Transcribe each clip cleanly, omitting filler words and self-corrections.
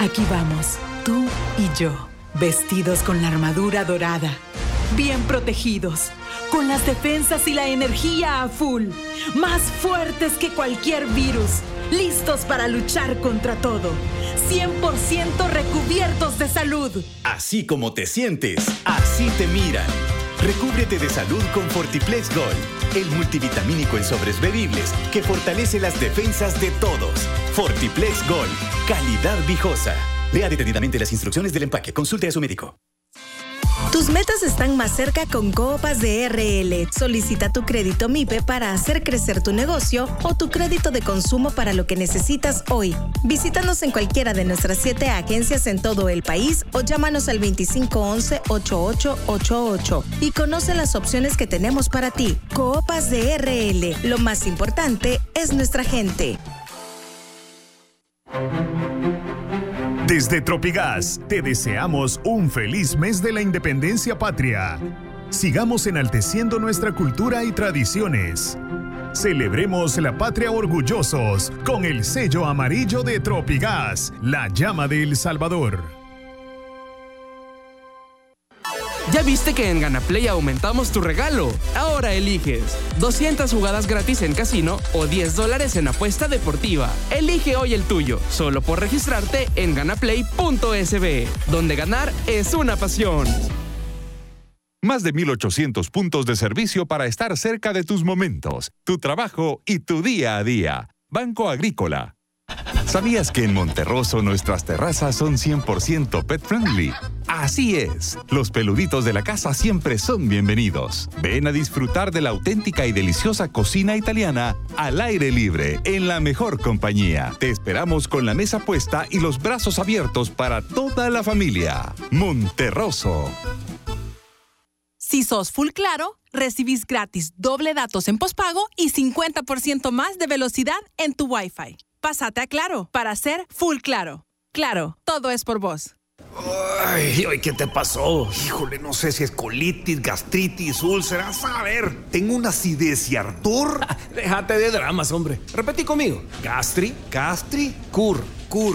Aquí vamos, tú y yo, vestidos con la armadura dorada, bien protegidos, con las defensas y la energía a full, más fuertes que cualquier virus, listos para luchar contra todo, 100% recubiertos de salud. Así como te sientes, así te miran. Recúbrete de salud con Fortiplex Gold, el multivitamínico en sobres bebibles que fortalece las defensas de todos. Fortiplex Gold, calidad viejosa. Lea detenidamente las instrucciones del empaque. Consulte a su médico. Tus metas están más cerca con Cohopas de RL. Solicita tu crédito MIPE para hacer crecer tu negocio o tu crédito de consumo para lo que necesitas hoy. Visítanos en cualquiera de nuestras 7 agencias en todo el país o llámanos al 2511-8888 y conoce las opciones que tenemos para ti. Cohopas de RL. Lo más importante es nuestra gente. Desde Tropigas, te deseamos un feliz mes de la independencia patria. Sigamos enalteciendo nuestra cultura y tradiciones. Celebremos la patria orgullosos con el sello amarillo de Tropigas, la llama de El Salvador. ¿Ya viste que en GanaPlay aumentamos tu regalo? Ahora eliges 200 jugadas gratis en casino o $10 en apuesta deportiva. Elige hoy el tuyo, solo por registrarte en ganaplay.sb, donde ganar es una pasión. Más de 1,800 puntos de servicio para estar cerca de tus momentos, tu trabajo y tu día a día. Banco Agrícola. ¿Sabías que en Monterroso nuestras terrazas son 100% pet friendly? Así es, los peluditos de la casa siempre son bienvenidos. Ven a disfrutar de la auténtica y deliciosa cocina italiana al aire libre, en la mejor compañía. Te esperamos con la mesa puesta y los brazos abiertos para toda la familia. Monterroso. Si sos Full Claro, recibís gratis doble datos en pospago y 50% más de velocidad en tu Wi-Fi. Pásate a Claro para ser Full Claro. Claro, todo es por vos. Ay, ¿qué te pasó? Híjole, no sé si es colitis, gastritis, úlceras. A ver, tengo una acidez y ardor. Déjate de dramas, hombre. Repetí conmigo. Gastricur.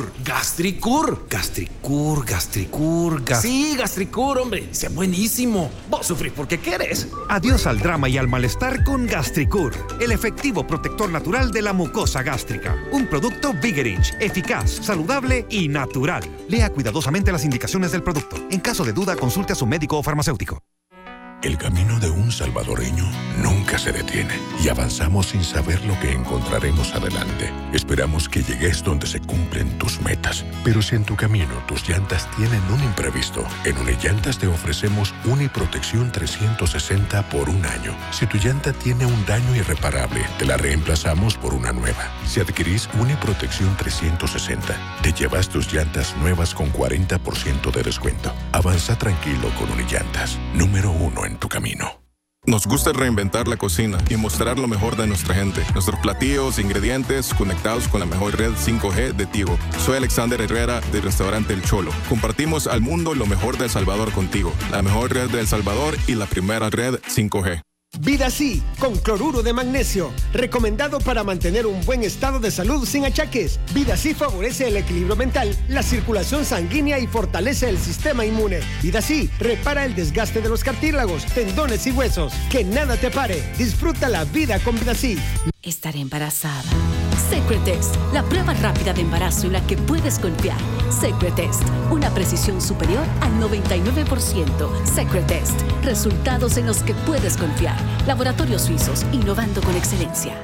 Sí, Gastricur, hombre. Sea buenísimo. Vos sufrís porque querés. Adiós al drama y al malestar con Gastricur, el efectivo protector natural de la mucosa gástrica. Un producto Vigerich, eficaz, saludable y natural. Lea cuidadosamente las indicaciones del producto. En caso de duda, consulte a su médico o farmacéutico. El camino de un salvadoreño nunca se detiene y avanzamos sin saber lo que encontraremos adelante. Esperamos que llegues donde se cumplen tus metas. Pero si en tu camino tus llantas tienen un imprevisto, en Unillantas te ofrecemos Uniprotección 360 por un año. Si tu llanta tiene un daño irreparable, te la reemplazamos por una nueva. Si adquirís Uniprotección 360, te llevas tus llantas nuevas con 40% de descuento. Avanza tranquilo con Unillantas. Número 1 en tu camino. Nos gusta reinventar la cocina y mostrar lo mejor de nuestra gente. Nuestros platillos, ingredientes, conectados con la mejor red 5G de Tigo. Soy Alexander Herrera del restaurante El Cholo. Compartimos al mundo lo mejor de El Salvador contigo. La mejor red de El Salvador y la primera red 5G. VidaSí, con cloruro de magnesio, recomendado para mantener un buen estado de salud sin achaques. VidaSí favorece el equilibrio mental, la circulación sanguínea y fortalece el sistema inmune. VidaSí repara el desgaste de los cartílagos, tendones y huesos. Que nada te pare. Disfruta la vida con VidaSí. Estaré embarazada. Secretest, la prueba rápida de embarazo en la que puedes confiar. Secretest, una precisión superior al 99%. Secretest, resultados en los que puedes confiar. Laboratorios Suizos, innovando con excelencia.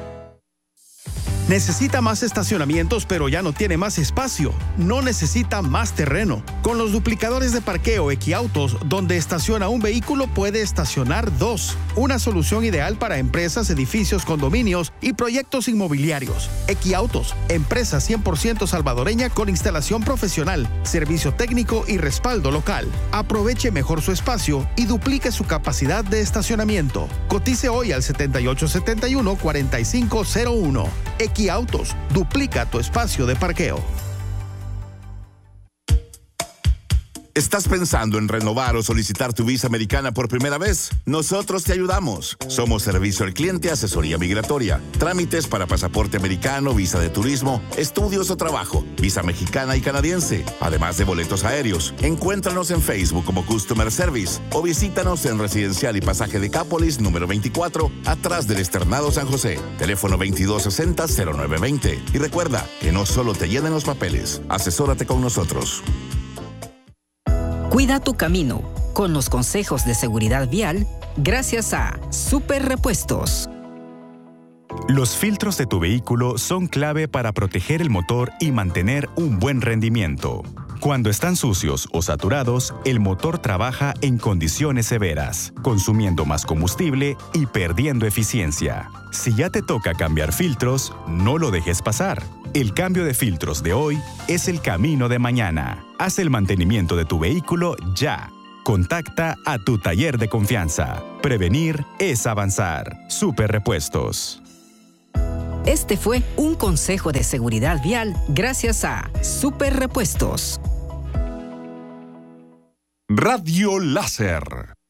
Necesita más estacionamientos, pero ya no tiene más espacio. No necesita más terreno. Con los duplicadores de parqueo Equiautos, donde estaciona un vehículo, puede estacionar 2. Una solución ideal para empresas, edificios, condominios y proyectos inmobiliarios. Equiautos, empresa 100% salvadoreña con instalación profesional, servicio técnico y respaldo local. Aproveche mejor su espacio y duplique su capacidad de estacionamiento. Cotice hoy al 7871-4501. Equiautos, duplica tu espacio de parqueo. ¿Estás pensando en renovar o solicitar tu visa americana por primera vez? Nosotros te ayudamos. Somos servicio al cliente, asesoría migratoria, trámites para pasaporte americano, visa de turismo, estudios o trabajo, visa mexicana y canadiense, además de boletos aéreos. Encuéntranos en Facebook como Customer Service o visítanos en Residencial y Pasaje de Cápolis, número 24, atrás del Externado San José. Teléfono 2260-0920. Y recuerda que no solo te llenen los papeles, asesórate con nosotros. Cuida tu camino con los consejos de seguridad vial gracias a Super Repuestos. Los filtros de tu vehículo son clave para proteger el motor y mantener un buen rendimiento. Cuando están sucios o saturados, el motor trabaja en condiciones severas, consumiendo más combustible y perdiendo eficiencia. Si ya te toca cambiar filtros, no lo dejes pasar. El cambio de filtros de hoy es el camino de mañana. Haz el mantenimiento de tu vehículo ya. Contacta a tu taller de confianza. Prevenir es avanzar. Super Repuestos. Este fue un consejo de seguridad vial gracias a Super Repuestos. Radio Láser.